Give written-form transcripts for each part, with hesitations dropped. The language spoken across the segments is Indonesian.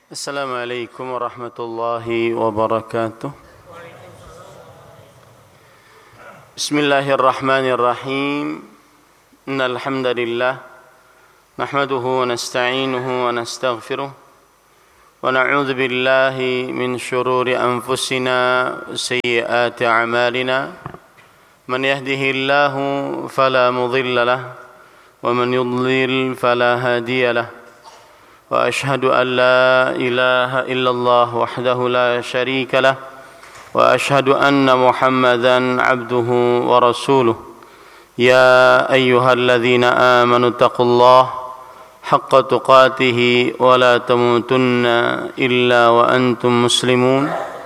السلام عليكم ورحمة الله وبركاته. بسم الله الرحمن الرحيم. إن الحمد لله نحمده ونستعينه ونستغفره ونعوذ بالله من شرور أنفسنا وسيئات أعمالنا. من يهده الله فلا مضل له ومن يضلل فلا هادي له. وأشهد أن لا إله إلا الله وحده لا شريك له وأشهد أن محمدًا عبده ورسوله. يا أيها الذين آمنوا اتقوا الله حق تقاته ولا تموتن إلا وأنتم مسلمون.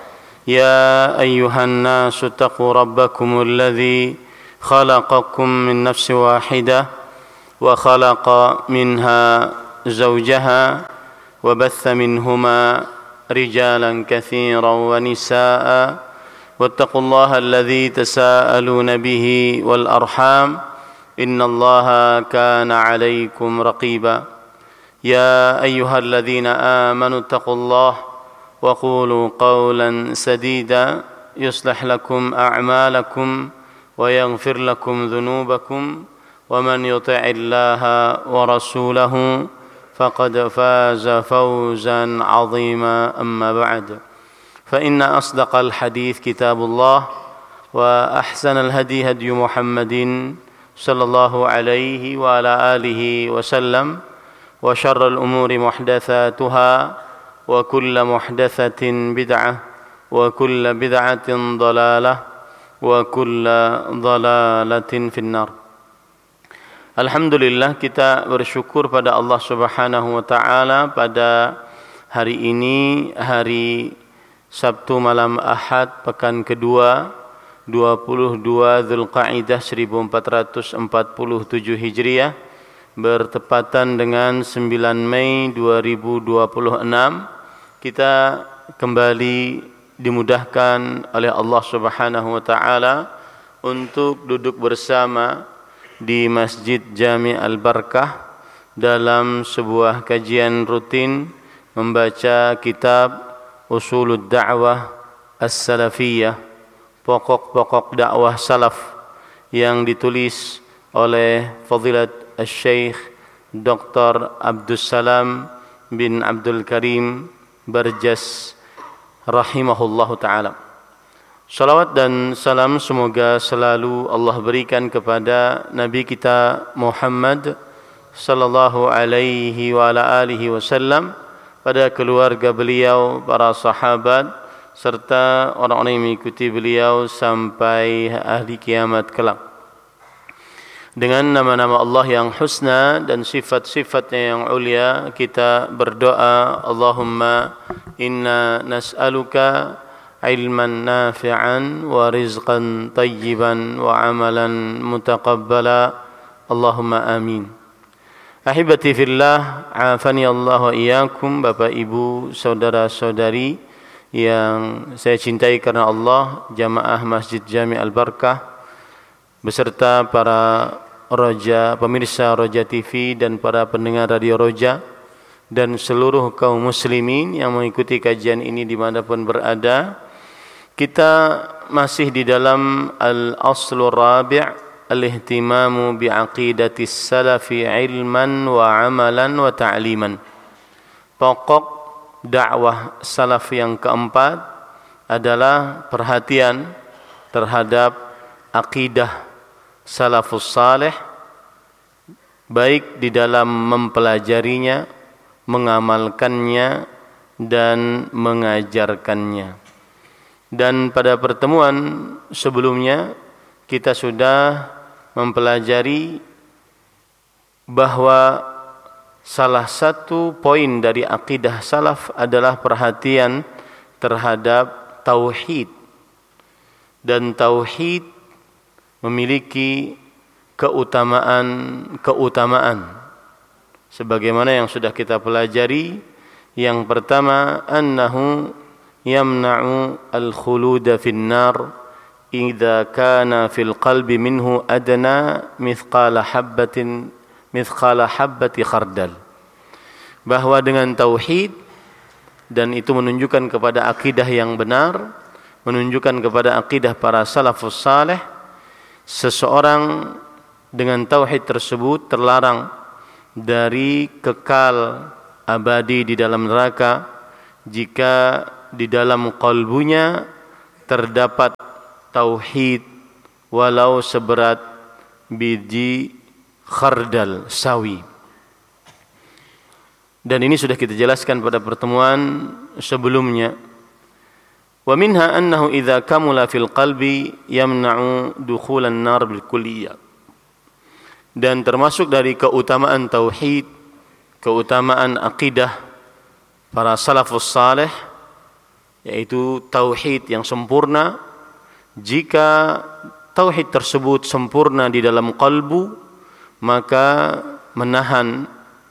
يا أيها الناس اتقوا ربكم الذي خلقكم من نفس واحدة وخلق منها زوجها وبث منهما رجالا كثيرا ونساء واتقوا الله الذي تساءلون به والأرحام إن الله كان عليكم رقيبا. يا أيها الذين آمنوا اتقوا الله وقولوا قولا سديدا يصلح لكم أعمالكم ويغفر لكم ذنوبكم ومن يطع الله ورسوله فقد فاز فوزا عظيما. أما بعد فإن أصدق الحديث كتاب الله وأحسن الهدي هدي محمد صلى الله عليه وعلى آله وسلم وشر الأمور محدثاتها وكل محدثة بدعة وكل بدعة ضلالة وكل ضلالة في النار. Alhamdulillah, kita bersyukur pada Allah Subhanahu wa taala pada hari ini, hari Sabtu malam Ahad pekan kedua 22 Dzulqa'dah 1447 Hijriah bertepatan dengan 9 Mei 2026. Kita kembali dimudahkan oleh Allah Subhanahu wa taala untuk duduk bersama di Masjid Jami Al-Barakah dalam sebuah kajian rutin membaca kitab Usulud Da'wah As-Salafiyah, pokok-pokok dakwah salaf, yang ditulis oleh Fadilat Asy-Syaikh Dr. Abdus Salam bin Abdul Karim Barjas rahimahullahu ta'ala. Salawat dan salam semoga selalu Allah berikan kepada Nabi kita Muhammad sallallahu alaihi wa ala alihi wasallam, pada keluarga beliau, para sahabat, serta orang-orang yang mengikuti beliau sampai hari kiamat kelak. Dengan nama-nama Allah yang husna dan sifat-sifatnya yang ulia, kita berdoa, Allahumma inna nas'aluka ilman nafi'an wa rizqan tayyiban wa amalan mutaqabbala. Allahumma amin. Ahibati fillah, afani Allah wa iyyakum, Bapak Ibu, saudara-saudari yang saya cintai karena Allah, jamaah Masjid Jami Al-Barakah beserta para roja, pemirsa Roja TV dan para pendengar Radio Roja dan seluruh kaum muslimin yang mengikuti kajian ini dimanapun berada. Kita masih di dalam al-aslur rabi' al-ihtimamu bi'aqidatis salafi ilman wa amalan wa ta'liman. Pokok dakwah salaf yang keempat adalah perhatian terhadap akidah salafus salih, baik di dalam mempelajarinya, mengamalkannya dan mengajarkannya. Dan pada pertemuan sebelumnya kita sudah mempelajari bahwa salah satu poin dari akidah salaf adalah perhatian terhadap tauhid. Dan tauhid memiliki keutamaan sebagaimana yang sudah kita pelajari. Yang pertama, annahu yamna'u al-khuluda fin nar idza kana fil qalbi minhu adna mithqala habbati khardal. Bahwa dengan tauhid dan itu menunjukkan kepada akidah yang benar, menunjukkan kepada akidah para salafus saleh. Seseorang dengan tauhid tersebut terlarang dari kekal abadi di dalam neraka jika di dalam qalbunya terdapat tauhid walau seberat biji khardal sawi. Dan ini sudah kita jelaskan pada pertemuan sebelumnya. Wa minha annahu idza kamula fil qalbi yamna'u dukhulan nar bil kulliyah. Dan termasuk dari keutamaan tauhid, keutamaan akidah para salafus saleh, yaitu tauhid yang sempurna. Jika tauhid tersebut sempurna di dalam qalbu, maka menahan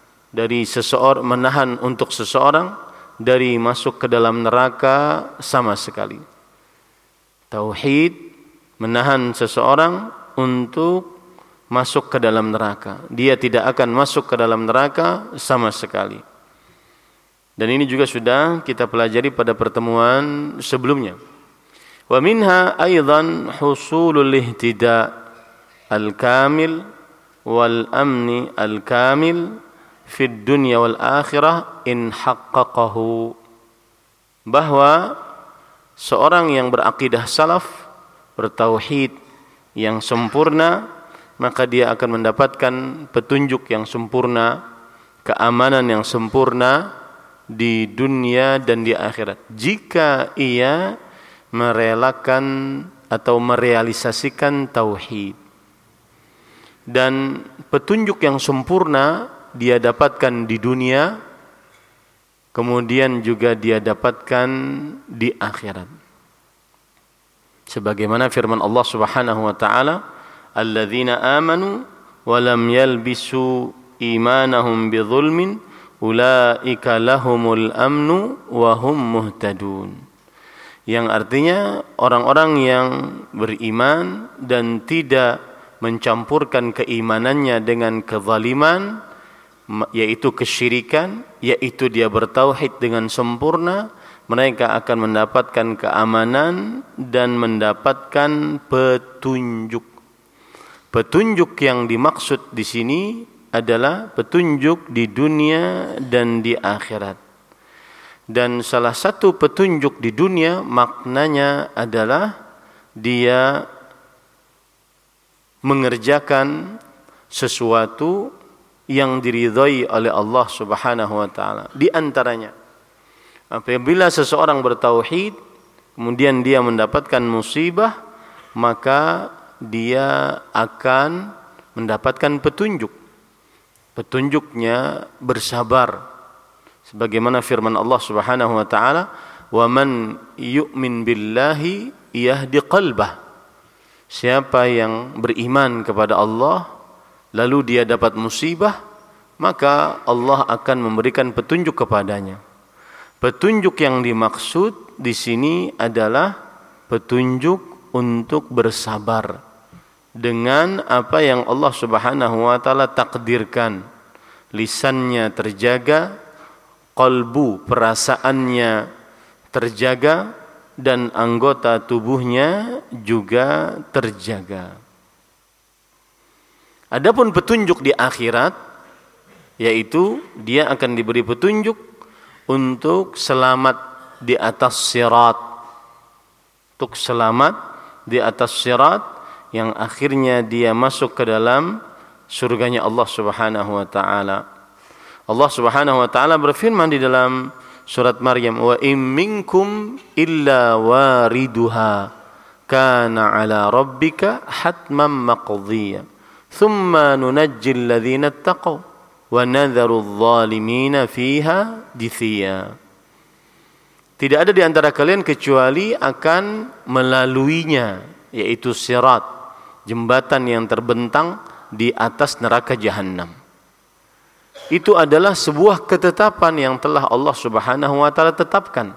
untuk seseorang dari masuk ke dalam neraka sama sekali. Tauhid menahan seseorang untuk masuk ke dalam neraka. Dia tidak akan masuk ke dalam neraka sama sekali. Dan ini juga sudah kita pelajari pada pertemuan sebelumnya. Wa minha aidan husulul ihtida al-kamil wal amni al-kamil fid dunya wal akhirah in haqqaqahu. Bahwa seorang yang berakidah salaf, bertauhid yang sempurna, maka dia akan mendapatkan petunjuk yang sempurna, keamanan yang sempurna di dunia dan di akhirat jika ia merelakan atau merealisasikan tauhid. Dan petunjuk yang sempurna dia dapatkan di dunia, kemudian juga dia dapatkan di akhirat. Sebagaimana firman Allah Subhanahu wa taala, "Alladzina amanu wa lam yalbisu imanahum bidzulmin ulaika lahumul amnu wa hum muhtadun." Yang artinya orang-orang yang beriman dan tidak mencampurkan keimanannya dengan kezaliman, yaitu kesyirikan, yaitu dia bertauhid dengan sempurna, mereka akan mendapatkan keamanan dan mendapatkan petunjuk. Petunjuk yang dimaksud di sini adalah petunjuk di dunia dan di akhirat. Dan salah satu petunjuk di dunia maknanya adalah dia mengerjakan sesuatu yang diridhai oleh Allah Subhanahu wa taala. Di antaranya, apabila seseorang bertauhid kemudian dia mendapatkan musibah, maka dia akan mendapatkan petunjuk. Petunjuknya bersabar. Sebagaimana firman Allah Subhanahu wa taala, "Wa man yu'min billahi yahdi qalbah." Siapa yang beriman kepada Allah lalu dia dapat musibah, maka Allah akan memberikan petunjuk kepadanya. Petunjuk yang dimaksud di sini adalah petunjuk untuk bersabar dengan apa yang Allah Subhanahu wa taala takdirkan. Lisannya terjaga, qalbu perasaannya terjaga, dan anggota tubuhnya juga terjaga. Adapun petunjuk di akhirat, yaitu dia akan diberi petunjuk untuk selamat di atas sirat. Untuk selamat di atas sirat yang akhirnya dia masuk ke dalam surganya Allah Subhanahu wa taala. Allah Subhanahu wa taala berfirman di dalam surat Maryam, "Wa in minkum illa wariduha kana 'ala rabbika hatman maqdhiya thumma nunajjil ladzina ittaqaw wa nadharu adh-dhalimina fiha jithiya." Tidak ada di antara kalian kecuali akan melaluinya, yaitu sirat, jembatan yang terbentang di atas neraka jahanam. Itu adalah sebuah ketetapan yang telah Allah Subhanahu wa taala tetapkan.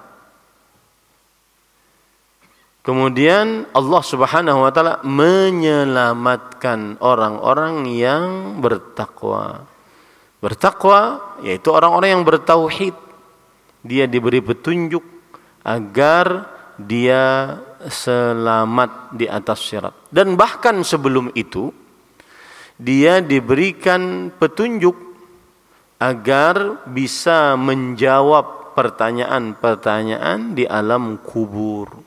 Kemudian Allah Subhanahu wa taala menyelamatkan orang-orang yang bertakwa. Bertakwa yaitu orang-orang yang bertauhid, dia diberi petunjuk agar dia selamat di atas sirat. Dan bahkan sebelum itu dia diberikan petunjuk agar bisa menjawab pertanyaan-pertanyaan di alam kubur.